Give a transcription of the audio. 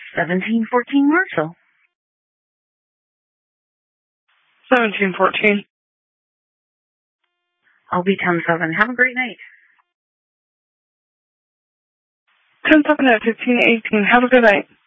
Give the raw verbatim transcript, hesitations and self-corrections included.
seventeen fourteen Marshall. seventeen fourteen. I'll be ten seven. Have a great night. ten seven at fifteen eighteen. Have a good night.